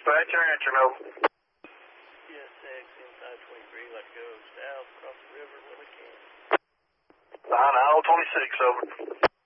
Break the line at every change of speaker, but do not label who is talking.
Dispatcher, answer, no.
CSX inside 23, let go south across the river, Willie King.
Behind aisle 26, over.